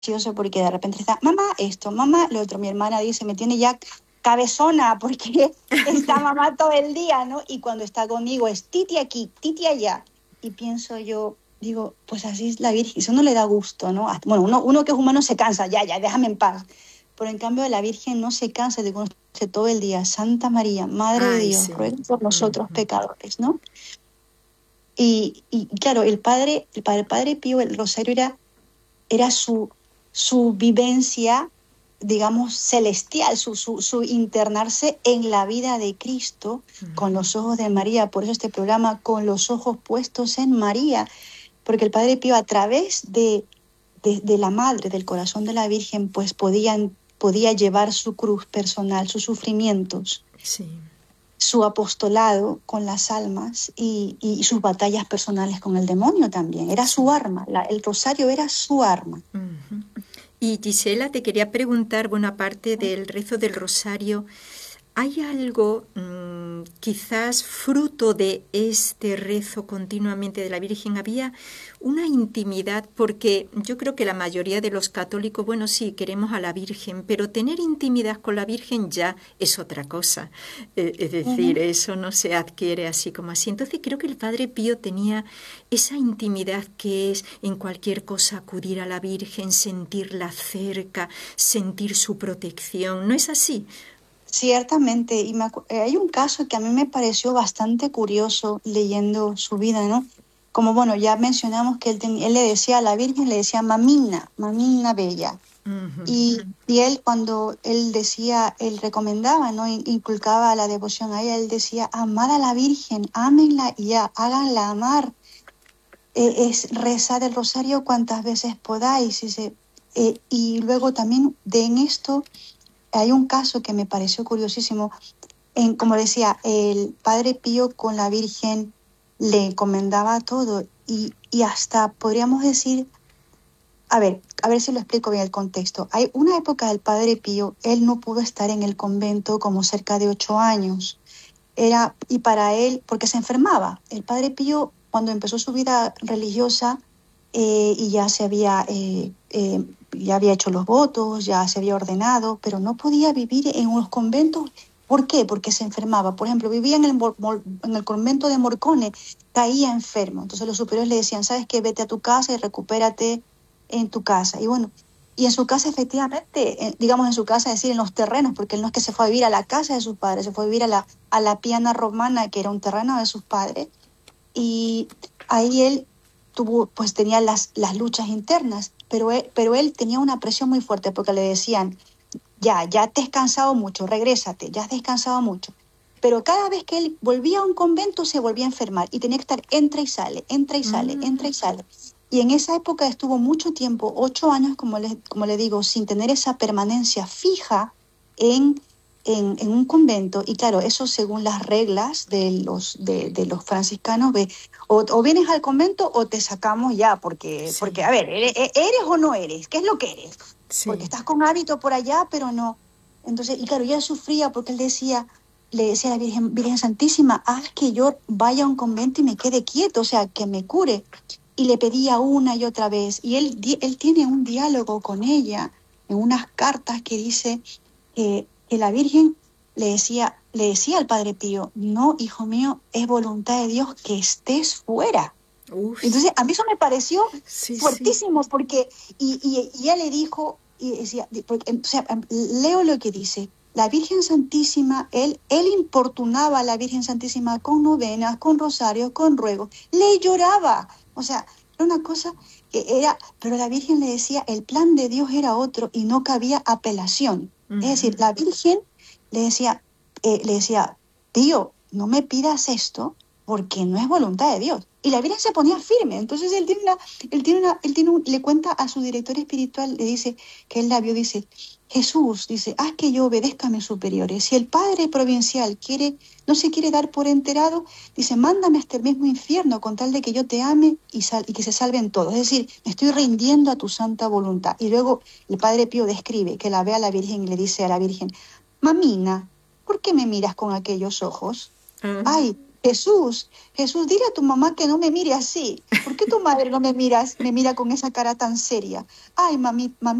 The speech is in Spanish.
gracioso porque de repente está, mamá esto, mamá lo otro. Mi hermana dice, me tiene ya cabezona porque está mamá todo el día, ¿no? Y cuando está conmigo es titi aquí, titi allá. Y pienso yo, digo, pues así es la Virgen, eso no le da gusto, ¿no? Bueno, uno que es humano se cansa, ya, déjame en paz. Pero en cambio la Virgen no se cansa de conocerse todo el día. Santa María, Madre de Ay, Dios, sí. ruega por nosotros Ujú. pecadores, ¿no? Y claro, el padre Pío, el rosario era su vivencia, digamos, celestial, su internarse en la vida de Cristo con los ojos de María. Por eso este programa, con los ojos puestos en María, porque el Padre Pío a través de la Madre, del corazón de la Virgen, pues podía llevar su cruz personal, sus sufrimientos, Sí. su apostolado con las almas y sus batallas personales con el demonio también. Era Sí. su arma, el rosario era su arma. Ujú. Y Gisela, te quería preguntar, bueno, aparte del rezo del rosario, ¿hay algo quizás fruto de este rezo continuamente de la Virgen? ¿Había una intimidad? Porque yo creo que la mayoría de los católicos, bueno, sí, queremos a la Virgen, pero tener intimidad con la Virgen ya es otra cosa. Es decir, Uh-huh. eso no se adquiere así como así. Entonces creo que el Padre Pío tenía esa intimidad que es en cualquier cosa acudir a la Virgen, sentirla cerca, sentir su protección. ¿No es así? Ciertamente, hay un caso que a mí me pareció bastante curioso leyendo su vida, ¿no? Como, bueno, ya mencionamos que él le decía a la Virgen, le decía mamina, mamina bella. Ujú. Y él cuando él decía, él recomendaba, ¿no? Inculcaba la devoción a ella, él decía, amad a la Virgen, ámenla y ya, háganla amar. Es rezar el rosario cuantas veces podáis. Y luego también en esto hay un caso que me pareció curiosísimo. Como decía, el Padre Pío con la Virgen le encomendaba todo y hasta podríamos decir, a ver si lo explico bien el contexto. Hay una época del Padre Pío, él no pudo estar en el convento como cerca de 8 años. Y para él, porque se enfermaba. El Padre Pío, cuando empezó su vida religiosa y ya había hecho los votos, ya se había ordenado, pero no podía vivir en unos conventos. ¿Por qué? Porque se enfermaba. Por ejemplo, vivía en el convento de Morcone, caía enfermo. Entonces los superiores le decían, ¿sabes qué? Vete a tu casa y recupérate en tu casa. Y bueno, y en su casa, efectivamente, digamos en su casa, es decir, en los terrenos, porque él no es que se fue a vivir a la casa de sus padres, se fue a vivir a la Piana Romana, que era un terreno de sus padres, y ahí él pues tenía las luchas internas, pero él tenía una presión muy fuerte, porque le decían, ya te has cansado mucho, regrésate, ya has descansado mucho. Pero cada vez que él volvía a un convento se volvía a enfermar y tenía que estar entra y sale, entra y sale, entra y sale. Y en esa época estuvo mucho tiempo, 8 años, como le digo, sin tener esa permanencia fija en, en un convento. Y claro, eso según las reglas de los franciscanos, o vienes al convento o te sacamos ya, Sí, porque a ver, ¿eres o no eres? ¿Qué es lo que eres? Porque sí. estás con hábito por allá, pero no. Entonces, y claro, ella sufría porque le decía a la Virgen Santísima, haz que yo vaya a un convento y me quede quieto, o sea, que me cure. Y le pedía una y otra vez. Y él tiene un diálogo con ella en unas cartas que dice que la Virgen le decía al Padre Pío, no, hijo mío, es voluntad de Dios que estés fuera. Uf, Entonces, a mí eso me pareció sí, sí. fuertísimo porque, y ella le dijo, y decía, o sea, leo lo que dice, la Virgen Santísima, él importunaba a la Virgen Santísima con novenas, con rosarios, con ruegos, le lloraba, o sea, era una cosa que era, pero la Virgen le decía, el plan de Dios era otro y no cabía apelación. Es decir, Ujú. la Virgen le decía, Tío, no me pidas esto porque no es voluntad de Dios. Y la Virgen se ponía firme. Entonces le cuenta a su director espiritual, le dice que él la vio, dice, Jesús, dice, haz que yo obedezca a mis superiores. Si el padre provincial no se quiere dar por enterado, dice, mándame hasta el mismo infierno con tal de que yo te ame y que se salven todos. Es decir, me estoy rindiendo a tu santa voluntad. Y luego el Padre Pío describe que la ve a la Virgen y le dice a la Virgen, Mamina, ¿por qué me miras con aquellos ojos? Ah, Ay, Jesús, dile a tu mamá que no me mire así. ¿Por qué tu madre no me mira con esa cara tan seria? Ay, mami,